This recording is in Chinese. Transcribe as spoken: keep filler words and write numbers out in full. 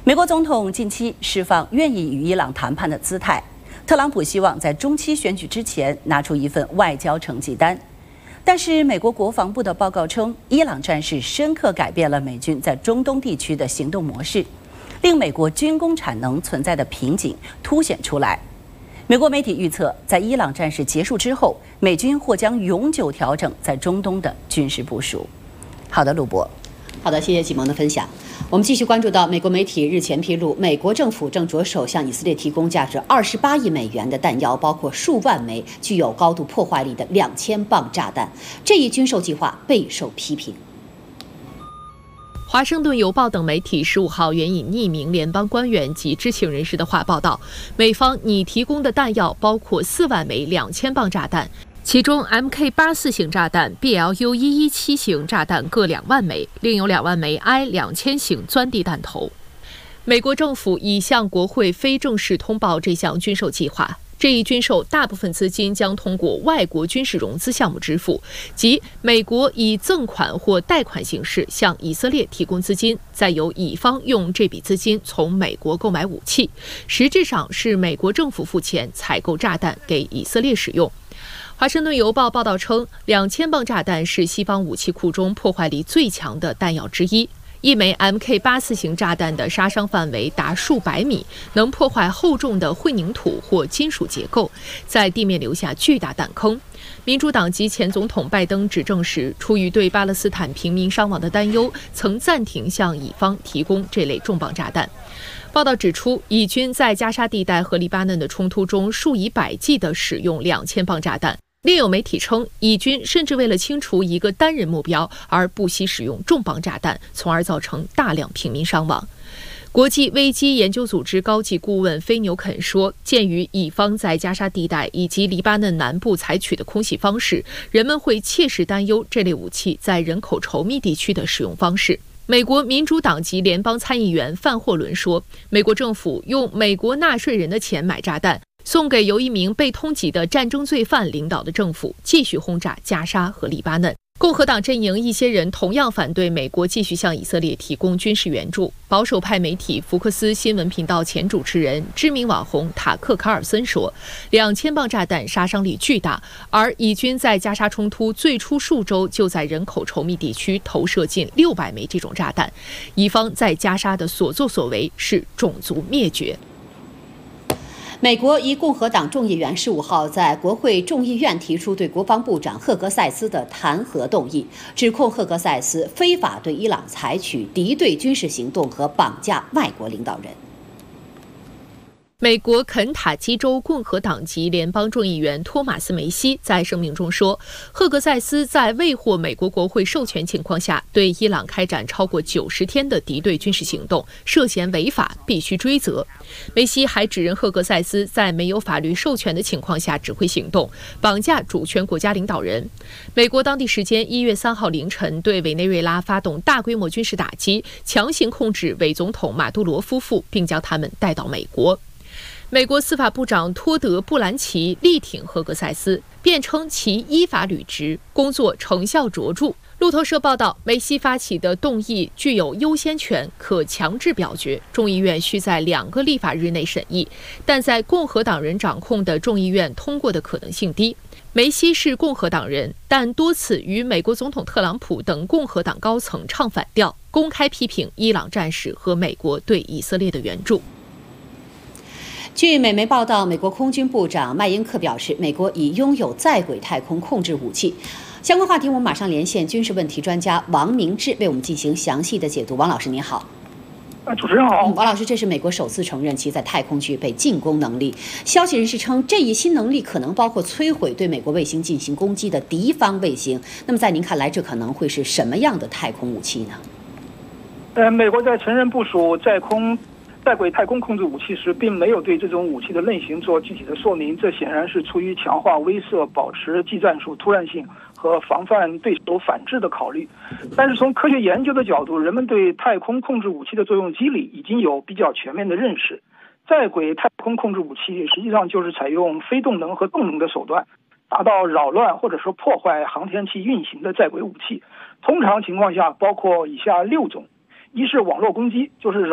美国总统近期释放愿意与伊朗谈判的姿态，特朗普希望在中期选举之前拿出一份外交成绩单。但是，美国国防部的报告称，伊朗战事深刻改变了美军在中东地区的行动模式，令美国军工产能存在的瓶颈凸显出来。美国媒体预测，在伊朗战事结束之后，美军或将永久调整在中东的军事部署。好的，陆博。 好的，谢谢启蒙的分享。我们继续关注到，美国媒体日前披露，美国政府正着手向以色列提供价值二十八亿美元的弹药，包括数万枚具有高度破坏力的两千磅炸弹。这一军售计划备受批评。 华盛顿邮报等媒体十五号援引匿名联邦官员及知情人士的话报道，美方拟提供的弹药包括四万枚两千磅炸弹。其中 M K 八四 型炸弹、B L U 一一七 型炸弹各两万枚，另有两万枚 I 两千 型钻地弹头。美国政府已向国会非正式通报这项军售计划。这一军售大部分资金将通过外国军事融资项目支付，即美国以赠款或贷款形式向以色列提供资金，再由乙方用这笔资金从美国购买武器，实质上是美国政府付钱采购炸弹给以色列使用。华盛顿邮报报道称，两千磅炸弹是西方武器库中破坏力最强的弹药之一。一枚 M K 八四 型炸弹的杀伤范围达数百米，能破坏厚重的混凝土或金属结构，在地面留下巨大弹坑。民主党及前总统拜登执政时，出于对巴勒斯坦平民伤亡的担忧，曾暂停向以方提供这类重磅炸弹。报道指出，以军在加沙地带和黎巴嫩的冲突中数以百计地使用两千磅炸弹。另有媒体称，以军甚至为了清除一个单人目标而不惜使用重磅炸弹，从而造成大量平民伤亡。国际危机研究组织高级顾问菲纽肯说，鉴于以方在加沙地带以及黎巴嫩南部采取的空袭方式，人们会切实担忧这类武器在人口稠密地区的使用方式。美国民主党籍联邦参议员范霍伦说，美国政府用美国纳税人的钱买炸弹，送给由一名被通缉的战争罪犯领导的政府，继续轰炸加沙和黎巴嫩。共和党阵营一些人同样反对美国继续向以色列提供军事援助。保守派媒体福克斯新闻频道前主持人、知名网红塔克·卡尔森说，两千磅炸弹杀伤力巨大，而以军在加沙冲突最初数周就在人口稠密地区投射近六百枚这种炸弹。以方在加沙的所作所为是种族灭绝。 美国一共和党众议员十五号在国会众议院提出对国防部长赫格塞斯的弹劾动议，指控赫格塞斯非法对伊朗采取敌对军事行动和绑架外国领导人。 美国肯塔基州共和党籍联邦众议员托马斯·梅西在声明中说，赫格塞斯在未获美国国会授权情况下对伊朗开展超过九十天的敌对军事行动，涉嫌违法，必须追责。梅西还指认赫格塞斯在没有法律授权的情况下指挥行动，绑架主权国家领导人。美国当地时间一月三号凌晨对委内瑞拉发动大规模军事打击，强行控制伪总统马杜罗夫妇，并将他们带到美国。美国司法部长托德·布兰奇力挺赫格塞斯，辩称其依法履职，工作成效卓著。路透社报道，梅西发起的动议具有优先权，可强制表决，众议院需在两个立法日内审议，但在共和党人掌控的众议院通过的可能性低。梅西是共和党人，但多次与美国总统特朗普等共和党高层唱反调，公开批评伊朗战事和美国对以色列的援助。 据美媒报道，美国空军部长麦因克表示，美国已拥有在轨太空控制武器。相关话题，我们马上连线军事问题专家王明志为我们进行详细的解读。王老师您好。 呃，主持人好。 嗯，王老师，这是美国首次承认其在太空具备进攻能力。消息人士称，这一新能力可能包括摧毁对美国卫星进行攻击的敌方卫星。那么，在您看来，这可能会是什么样的太空武器呢？ 呃，美国在承认部署在空。在轨太空控制武器时，并没有对这种武器的类型做具体的说明，这显然是出于强化威慑、保持技战术突然性和防范对手反制的考虑。但是从科学研究的角度，人们对太空控制武器的作用机理已经有比较全面的认识。在轨太空控制武器实际上就是采用非动能和动能的手段，达到扰乱或者说破坏航天器运行的在轨武器。通常情况下包括以下六种：一是网络攻击，就是